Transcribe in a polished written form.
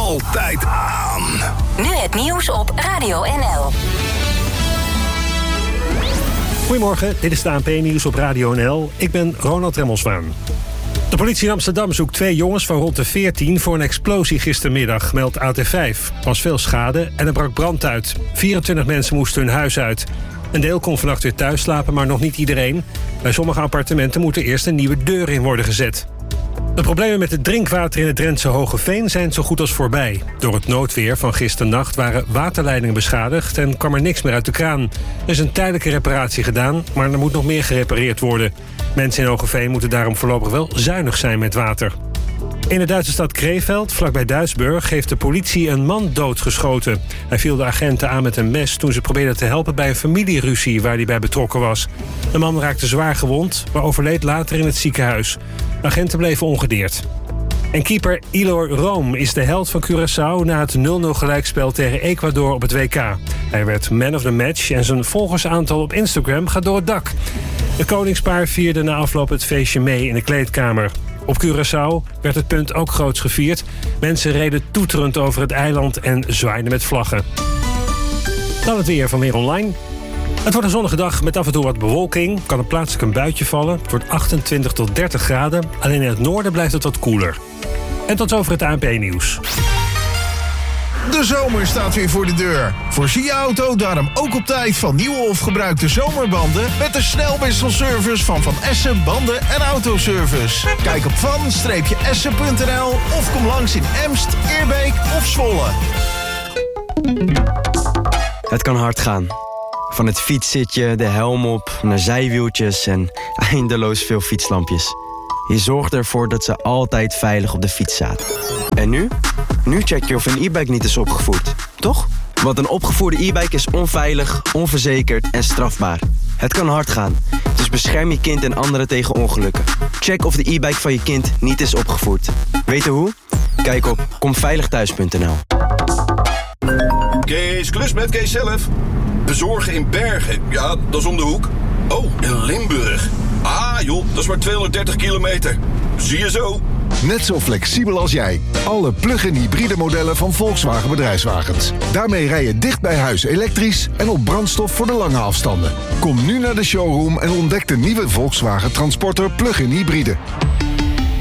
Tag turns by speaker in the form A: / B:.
A: altijd aan.
B: Nu het nieuws op Radio NL.
C: Goedemorgen, dit is de ANP-nieuws op Radio NL. Ik ben Ronald Remmelswaan. De politie in Amsterdam zoekt 2 jongens van rond de 14... voor een explosie gistermiddag, meldt AT5. Er was veel schade en er brak brand uit. 24 mensen moesten hun huis uit. Een deel kon vannacht weer thuis slapen, maar nog niet iedereen. Bij sommige appartementen moet er eerst een nieuwe deur in worden gezet. De problemen met het drinkwater in het Drentse Hogeveen zijn zo goed als voorbij. Door het noodweer van gisternacht waren waterleidingen beschadigd en kwam er niks meer uit de kraan. Er is een tijdelijke reparatie gedaan, maar er moet nog meer gerepareerd worden. Mensen in Hogeveen moeten daarom voorlopig wel zuinig zijn met water. In de Duitse stad Krefeld, vlakbij Duisburg, heeft de politie een man doodgeschoten. Hij viel de agenten aan met een mes toen ze probeerden te helpen bij een familieruzie waar hij bij betrokken was. De man raakte zwaar gewond, maar overleed later in het ziekenhuis. De agenten bleven ongedeerd. En keeper Ilor Room is de held van Curaçao na het 0-0 gelijkspel tegen Ecuador op het WK. Hij werd man of the match en zijn volgersaantal op Instagram gaat door het dak. Het koningspaar vierde na afloop het feestje mee in de kleedkamer. Op Curaçao werd het punt ook groots gevierd. Mensen reden toeterend over het eiland en zwaaiden met vlaggen. Dan het weer van Weer Online. Het wordt een zonnige dag met af en toe wat bewolking. Kan er plaatselijk een buitje vallen. Het wordt 28 tot 30 graden. Alleen in het noorden blijft het wat koeler. En tot zover het ANP-nieuws.
A: De zomer staat weer voor de deur. Voorzie je auto daarom ook op tijd van nieuwe of gebruikte zomerbanden met de snelwisselservice van Van Essen Banden en Autoservice. Kijk op van-essen.nl of kom langs in Emst, Eerbeek of Zwolle.
D: Het kan hard gaan. Van het fietszitje, de helm op, naar zijwieltjes en eindeloos veel fietslampjes. Je zorgt ervoor dat ze altijd veilig op de fiets zaten. En nu? Nu check je of een e-bike niet is opgevoerd, toch? Want een opgevoerde e-bike is onveilig, onverzekerd en strafbaar. Het kan hard gaan, dus bescherm je kind en anderen tegen ongelukken. Check of de e-bike van je kind niet is opgevoerd. Weten hoe? Kijk op komveiligthuis.nl.
E: Kees, klus met Kees zelf. Bezorgen in Bergen, ja, dat is om de hoek. Oh, in Limburg. Ah joh, dat is maar 230 kilometer. Zie je zo.
F: Net zo flexibel als jij. Alle plug-in hybride modellen van Volkswagen Bedrijfswagens. Daarmee rij je dicht bij huis elektrisch en op brandstof voor de lange afstanden. Kom nu naar de showroom en ontdek de nieuwe Volkswagen Transporter plug-in hybride.